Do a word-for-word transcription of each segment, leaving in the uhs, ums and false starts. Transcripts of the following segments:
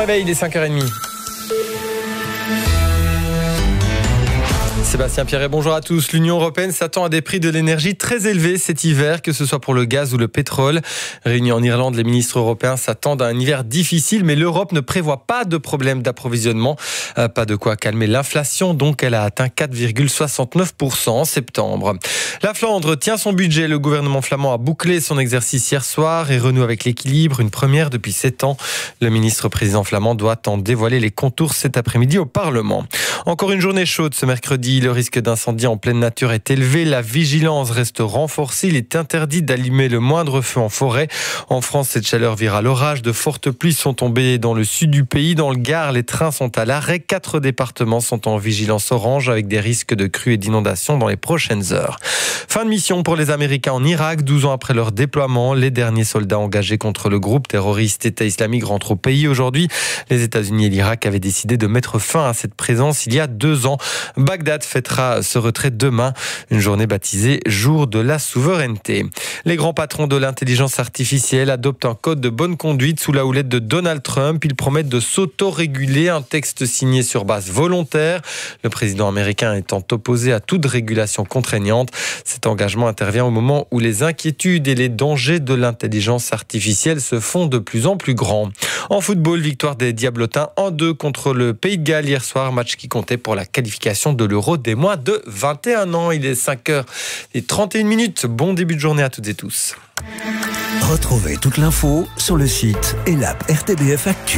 réveil, il est cinq heures trente. Sébastien Pierret, bonjour à tous. L'Union européenne s'attend à des prix de l'énergie très élevés cet hiver, que ce soit pour le gaz ou le pétrole. Réunis en Irlande, les ministres européens s'attendent à un hiver difficile, mais l'Europe ne prévoit pas de problème d'approvisionnement. Euh, pas de quoi calmer l'inflation, donc elle a atteint quatre virgule soixante-neuf pour cent en septembre. La Flandre tient son budget. Le gouvernement flamand a bouclé son exercice hier soir et renoue avec l'équilibre, une première depuis sept ans. Le ministre président flamand doit en dévoiler les contours cet après-midi au Parlement. Encore une journée chaude ce mercredi. Le risque d'incendie en pleine nature est élevé. La vigilance reste renforcée. Il est interdit d'allumer le moindre feu en forêt. En France, cette chaleur vire à l'orage. De fortes pluies sont tombées dans le sud du pays. Dans le Gard, les trains sont à l'arrêt. Quatre départements sont en vigilance orange avec des risques de crues et d'inondations dans les prochaines heures. Fin de mission pour les Américains en Irak. douze ans après leur déploiement, les derniers soldats engagés contre le groupe terroriste État islamique rentrent au pays aujourd'hui. Les États-Unis et l'Irak avaient décidé de mettre fin à cette présence il y a deux ans. Bagdad fêtera ce retrait demain, une journée baptisée Jour de la souveraineté. Les grands patrons de l'intelligence artificielle adoptent un code de bonne conduite sous la houlette de Donald Trump. Ils promettent de s'auto-réguler, un texte signé sur base volontaire. Le président américain étant opposé à toute régulation contraignante. Cet engagement intervient au moment où les inquiétudes et les dangers de l'intelligence artificielle se font de plus en plus grands. En football, victoire des Diablotins un deux contre le Pays de Galles hier soir, match qui comptait pour la qualification de l'Euro des moins de vingt et un ans. Il est cinq heures trente et une minutes. Bon début de journée à toutes et tous. Retrouvez toute l'info sur le site et l'app R T B F Actu.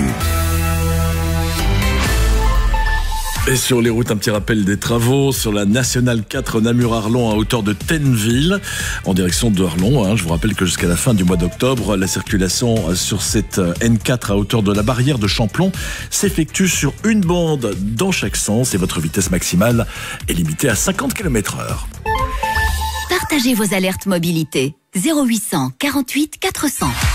Et sur les routes, un petit rappel des travaux sur la Nationale quatre Namur-Arlon à hauteur de Tenneville, en direction de Arlon. Hein. Je vous rappelle que jusqu'à la fin du mois d'octobre, la circulation sur cette N quatre à hauteur de la barrière de Champlon s'effectue sur une bande dans chaque sens et votre vitesse maximale est limitée à cinquante kilomètres heure. Partagez vos alertes mobilité. zéro huit cents quarante-huit quatre cents.